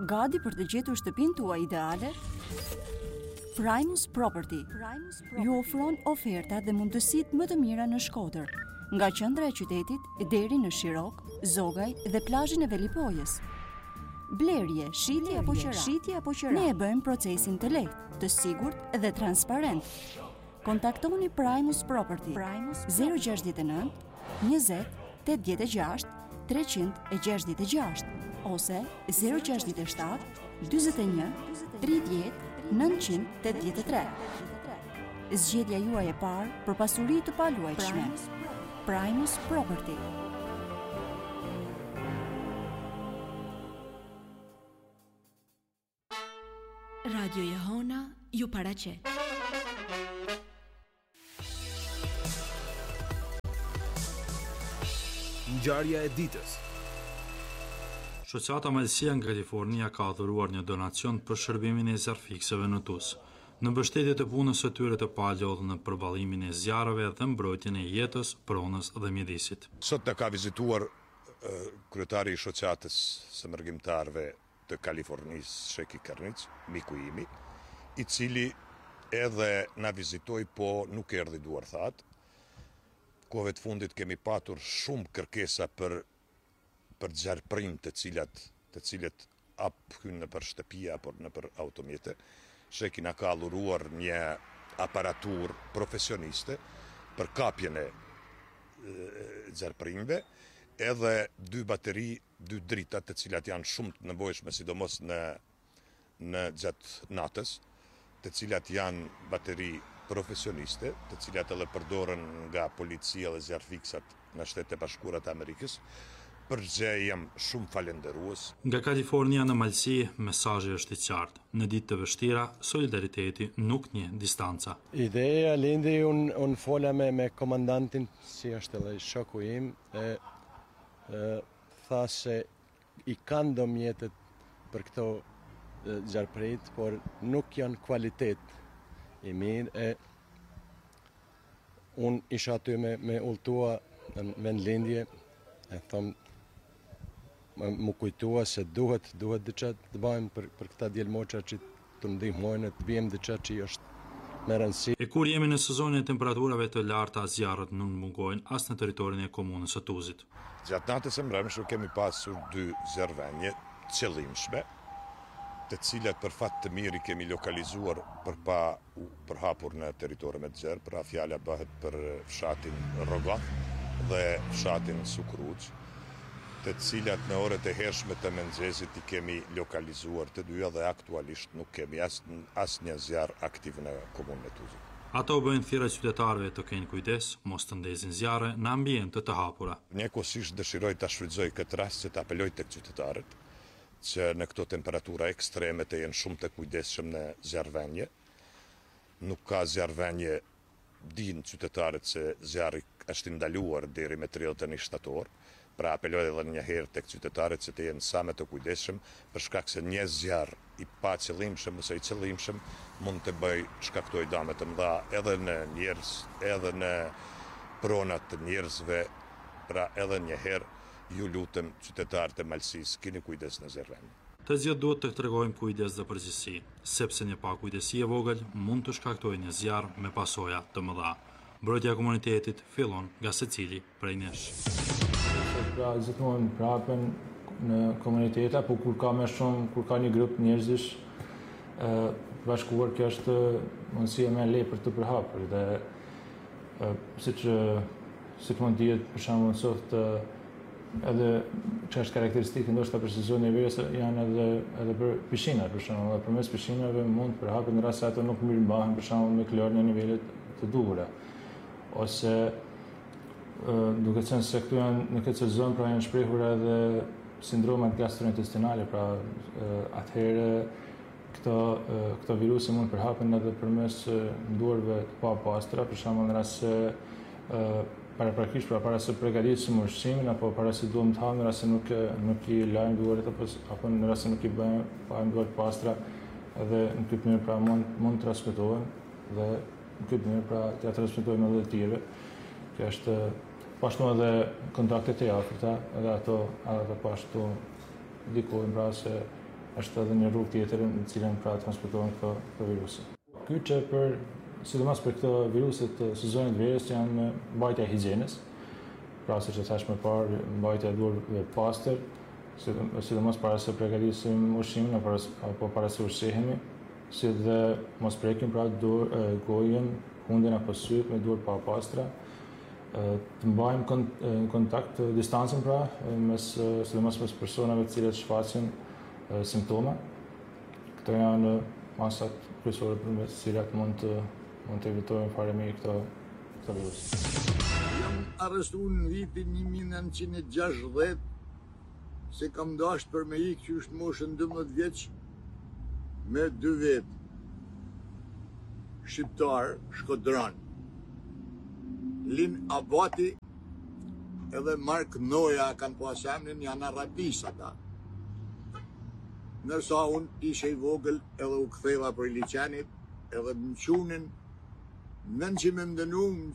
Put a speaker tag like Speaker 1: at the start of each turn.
Speaker 1: Gati për të gjetur shtëpinë tuaj ideale? Primus Property ju ofron ofertat dhe mundësitë më të mira në Shkodër, nga qendra e qytetit deri në Shirok, Zogaj dhe plazhin e Velipojës. Blerje, shitje apo qira. Ne e bëjmë procesin të lehtë, të sigurt dhe transparent. Kontaktoni Primus Property 069 20 86 366 ose 067 41 30 983. Zgjedhja juaj e parë për pasuri të paluajtshme. Primus Property.
Speaker 2: Radio Jehona ju paraqet.
Speaker 3: Ngjarja e ditës.
Speaker 4: Shoqata Malësia nga Kalifornia ka adhuruar një donacion për shërbimin e zjarrfikseve në Tus, në mbështetje të punës së tyre të palodhur në përballimin e zjarreve dhe mbrojtjen e jetës, pronës dhe mjedisit.
Speaker 5: Sot na ka vizituar kryetari i shoqatës së mërgjimtarëve të Kalifornisë, Sheki Karnic, miku imi, i cili edhe na vizitoi, po nuk erdhi duar thatë. Kohëve të fundit kemi patur shumë kërkesa për xharprim të cilët hynë në për shtëpia apo në për automjete. Sheki na ka adhuruar një aparatur profesioniste për kapjen e xharprimve, edhe 2 bateri, 2 drita të cilat janë shumë të nevojshme, sidomos në gjatë natës, të cilat janë bateri profesioniste, të cilat edhe përdoren nga policia dhe zjarrfiksat në Shtetet e Bashkuara të Amerikës. Përgjë jam shumë falenderues.
Speaker 4: Nga Kalifornia në Malësi, mesazhi është i qartë. Në ditë të vështira, solidariteti nuk njeh distanca.
Speaker 6: Ideja lindi unë fola me komandantin, si është edhe shoku im, tha se i kanë do mjetet për këto xharprit, por nuk janë kvalitet i mirë. Unë isha aty me ultua me në lindje, e thomë, më kujtua se duhet diçka të bëjmë për këta djelmoqa që të ndihmojnë, të bëjmë diçka që është me rëndësi.
Speaker 4: E kur jemi në sezonin e temperaturave të larta, zjarret nuk mungojnë as në territorin e komunës së Tuzit.
Speaker 5: Gjatë natës së mbrëmshme kemi pasur 2 zjarrvendje qëllimshme, të cilat për fat të mirë i kemi lokalizuar për hapur në territorin me zjarr. Pra fjala bëhet për fshatin Rrogath dhe fshatin Sukruç, të cilat në orët e hershme të mëngjesit i kemi lokalizuar të dyja dhe aktualisht nuk kemi asnjë zjarr aktiv në komunën e Tuzit.
Speaker 4: Ato bëjnë thirrje qytetarëve të kenë kujdes, mos të ndezin zjarre në ambiente të hapura.
Speaker 5: Njëkohësisht dëshiroj ta shfrytëzoj këtë rast që ta apeloj tek qytetarët që në këto temperatura ekstreme të jenë shumë të kujdesshëm në zjarrvendje. Nuk ka zjarrvendje, dinë qytetarët se zjarri është ndaluar deri me 31 shtator. Pra apeloj edhe një herë tek qytetarët që të jenë sa më të kujdesshëm, për shkak se një zjarr i pa qëllimshëm ose i qëllimshëm mund të shkaktoj dëme të mëdha edhe në njerëz, edhe në pronat të njerëzve. Pra edhe një herë ju lutem qytetarët e Malësisë, keni kujdes në zjarrvendje.
Speaker 4: Të gjithë duhet të tregojmë kujdes dhe përgjegjësi, sepse një pakujdesi e vogël mund të shkaktojë një zjarr me pasoja të mëdha. Mbrojtja e komunitetit fillon nga secili prej nesh.
Speaker 7: Pra gjithmonë prapen në komuniteta, po kur ka një grup njerëzish bashkuar, kjo është mundësia më e lehtë për të përhapur. Dhe siç mund dihet, për shembull sot edhe që është karakteristike ndoshta për sezonin e verës janë edhe për pishinat, për shembull, dhe përmes pishinave mund të përhapen në rast se ato nuk mirëmbahen, për shembull me klor në nivelet të duhura. Ose duke qenë se këtu janë në këtë sezon, pra janë shprehur edhe sindromat gastrointestinale, pra atëherë këto viruse mund përhapen edhe përmes duarve të papastra, për shembull në rast se paraprakisht, pra para se përgatisim ushqimin apo para se duam të hamë, në rast se nuk i lajmë duaret apo në rast se nuk i bëjmë duar të pastra, edhe në këtë mënyrë pra mund të transmetohen dhe në këtë mënyrë pra t'ia transmetojmë edhe të tjerëve. Kjo është pashtu edhe kontaktet e afërta, edhe ato pashtu ndikojnë pra se është edhe një rrugë tjetër në cilën pra transportohen këto viruse. Ky që sidomos për këto viruset të sezonit verës që janë mbajtja e higjienës, pra siç e thash më parë, mbajtja e durve pastër, sidomos para se përgatisim ushqimin apo para se ushqehemi, si dhe mos prekim pra gojën, hundën apo syt me dur pa pastra, të mbajmë në kontakt distancën pra sidomos mes personave të cilët shfaqin simptoma. Këto janë masat kryesore përmes cilat mund të evitojmë fare mirë këto virus.
Speaker 3: Jam arrestuar në vitin 1960 se kam dashur për me ikë që është moshën 12 vjeç me 2 vet shqiptar Shkodran. Lin Abati edhe Mark Noja kanë pas emrin, janë arratis ata. Nërsa unë ishe i vogël edhe u ktheva për liçenit edhe më qunin nën që me mdënu më